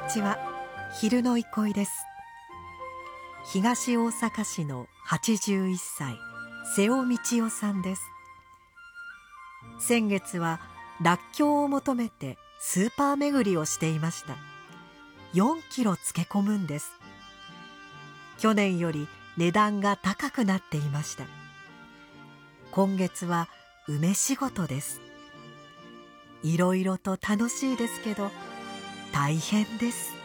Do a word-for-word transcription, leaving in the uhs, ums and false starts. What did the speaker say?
ちは。昼の憩いです。東大阪市のはちじゅういっさい、瀬尾道夫さんです。先月はらっきょうを求めてスーパー巡りをしていました。よんキロ漬け込むんです。去年より値段が高くなっていました。今月は梅仕事です。いろいろと楽しいですけど大変です。